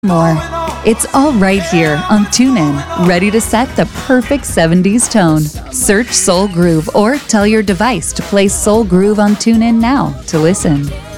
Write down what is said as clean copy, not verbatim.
more. It's all right here on TuneIn, ready to set the perfect 70s tone. Search Soul Groove or tell your device to play Soul Groove on TuneIn now to listen.